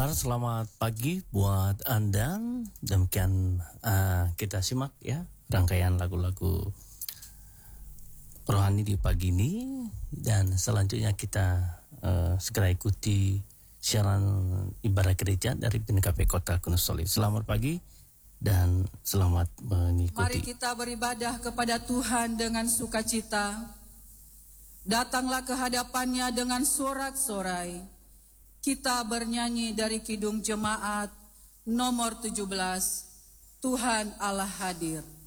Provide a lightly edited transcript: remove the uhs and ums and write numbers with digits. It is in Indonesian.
pendengar, selamat pagi buat Anda. Demikian kita simak ya rangkaian lagu-lagu rohani di pagi ini, dan selanjutnya kita segera ikuti siaran ibadah gereja dari PKP Kota Gunung Solik. Selamat pagi dan selamat mengikuti. Mari kita beribadah kepada Tuhan dengan sukacita. Datanglah ke hadapannya dengan sorak-sorai. Kita bernyanyi dari Kidung Jemaat nomor 17, Tuhan Allah hadir.